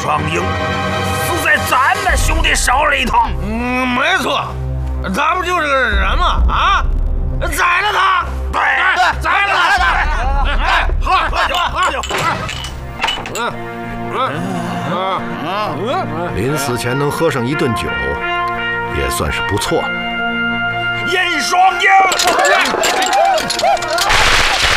双鹰死在咱们兄弟手里头。 没错，他不就是个人吗？啊，宰了他！ 对， 宰了他！哎，喝酒。 临死前能喝上一顿酒，也算是不错了。 燕双鹰。